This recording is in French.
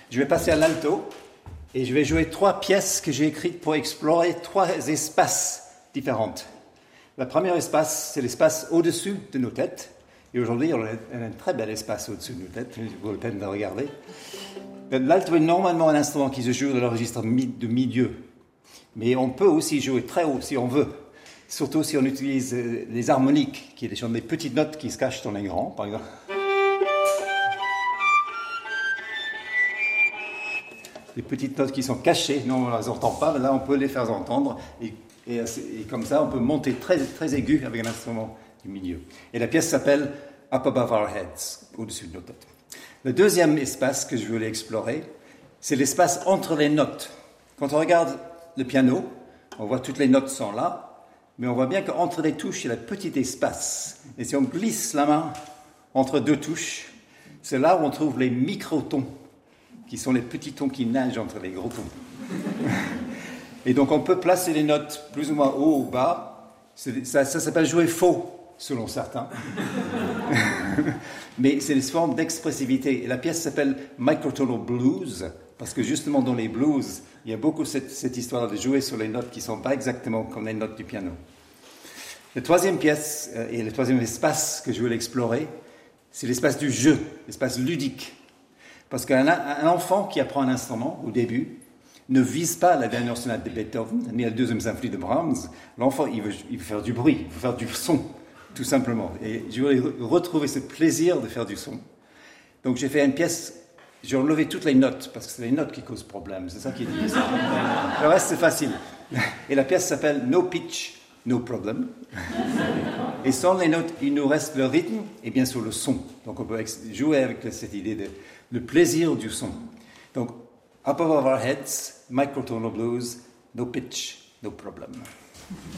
Je vais passer à l'alto et je vais jouer 3 pièces que j'ai écrites pour explorer 3 espaces différents. Le premier espace, c'est l'espace au-dessus de nos têtes. Et aujourd'hui, on a un très bel espace au-dessus de nos têtes, il vaut la peine de regarder. L'alto est normalement un instrument qui se joue dans le registre de milieu. Mais on peut aussi jouer très haut si on veut. Surtout si on utilise les harmoniques, qui sont des petites notes qui se cachent dans les grands, par exemple. Les petites notes qui sont cachées, non, on ne les entend pas, mais là on peut les faire entendre. Et comme ça, on peut monter très, très aigu avec un instrument du milieu. Et la pièce s'appelle Up Above Our Heads, au-dessus de nos têtes. Le deuxième espace que je voulais explorer, c'est l'espace entre les notes. Quand on regarde le piano, on voit toutes les notes sont là, mais on voit bien qu'entre les touches, il y a un petit espace. Et si on glisse la main entre 2 touches, c'est là où on trouve les microtons, qui sont les petits tons qui nagent entre les gros tons. Et donc on peut placer les notes plus ou moins haut ou bas. Ça s'appelle jouer faux, selon certains. Mais c'est des formes d'expressivité. Et la pièce s'appelle Microtonal Blues, parce que justement dans les blues, il y a beaucoup cette histoire de jouer sur les notes qui ne sont pas exactement comme les notes du piano. La troisième pièce et le troisième espace que je voulais explorer, c'est l'espace du jeu, l'espace ludique. Parce qu'un enfant qui apprend un instrument au début ne vise pas la dernière sonate de Beethoven, ni la deuxième symphonie de Brahms. L'enfant, il veut faire du bruit, il veut faire du son, tout simplement. Et je voulais retrouver ce plaisir de faire du son. Donc j'ai fait une pièce, j'ai enlevé toutes les notes, parce que c'est les notes qui causent problème, c'est ça qui est difficile. Le reste, c'est facile. Et la pièce s'appelle No Pitch, No Problem. Et sans les notes, il nous reste le rythme et bien sûr le son. Donc on peut jouer avec cette idée de le plaisir du son. Donc, Up Above Our Heads, Microtonal Blues, No Pitch, No Problem.